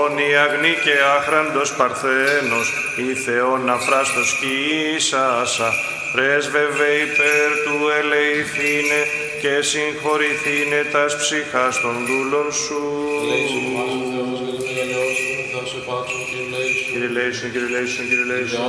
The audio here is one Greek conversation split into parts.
Η αγνή και άχραντος Παρθένος, η Θεόν αφράστος Κιήσασα, πρέσβευε υπέρ του ελεηθήνε και συγχωρηθήνε τας ψυχάς των δούλων σου. Κύριε Λέησον, Κύριε Λέησον, Κύριε Λέησον.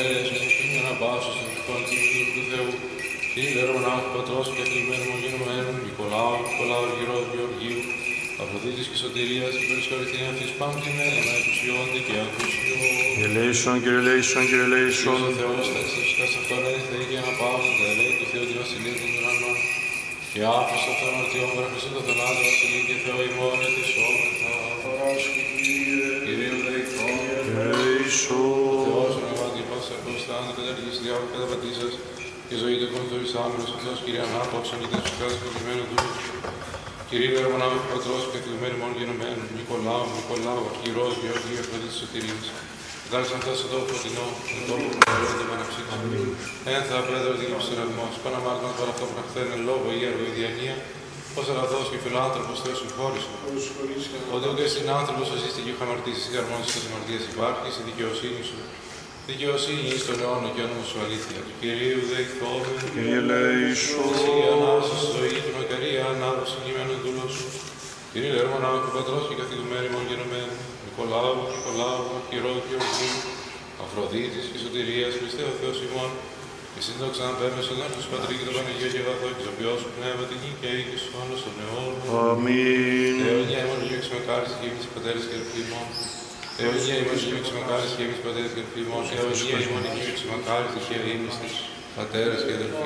Κύριε Ρωμανάκου, Πατρός και εκλειμένου γενομένου, Νικολάου, Γερός Γεωργίου, Αφροδίτης και Σωτηρίας, υπερσχωρηθήν αυτής πάντην έλενα, εκουσιώνται και ακούσιο. Κύριε Λέησον, Κύριε Λέησον, Κύριε Λέησον. Ο Θεός θα εξασκάς αυτόν έθεε και αναπαύσουν τα ελέη του Θεού τη Βασιλεία των ουρανών. Και άφησε αυτόν αρτιόν γραφιστούν το θανάτο Βασιλεία και Θεό ημών ετησόμεθα. Παράσχη, Κυρίου δεηθών. Λέησον. Ο Θεός ονομάτι πάσα κοστάνη, καταργήσει διάφορα καταπατήσας. Και ζωή του κοντζόρις άμυρος, ο Θεός Κύριε ανάπαυσον και τα ψυχάς προκειμένου του. Κυρίου Ρωμανάκου, Πατρός και εκλειμένου μόνο γενομένου, Νικολάου, Αρχιερός, Γεωργίου, Αφροδίτης Σωτηρίας. Κάλεσαν αυτά σε τόπο φωτεινό, τον τόπο που παρόλο το παναψύξαν. Ένθα, Πέτρο, δίληψη ραγμός, Παναμάρτων παραυτόφραχθέν εν λόγω ή έργο η διανία, ως αραδός και φιλάνθρωπος Θεός συγχώρησε. Ότι ούτε στην άνθρωπος ασύστηκε και χαμαρτήσεις ή χαρμόνισης της αμαρτίας υπάρχει, η δικαιοσύνη σου. Δικαιοσύνη εις τον αιώνα και όνομα σου αλήθεια. Του Κυρίου δεηθώμε. Κύριε Λέησον. Εσύ ανάβασες ζωή του μακαρία, ανάβαση κειμένου δούλου σου. Κύριε Ρωμανάκου, Πατρός και καθηγουμένου μόνο γενομένου. Νικολάου, Αρχιερός Γεωργίου, Αφροδίτης και Σωτηρίας, Χριστέ ο Θεός ημών. Και σύντοξα να παίρνεις τον Άγιο του Πατρί και τον Παναγιώ και αγαθό και ζωοποιός σου πνεύμα την γη και οίκη σου όλος των αιώνων. Αμήν. Αιωνία ημών γεύξη με κάρις και εμείς πατέρες και αδελφοί ημών. Αιωνία ημών γεύξη με κάρις και εμείς πατέρες και αδελφοί ημών. Αιωνία ημών γεύξη με κάρις και εμείς πατέρες και αδελφοί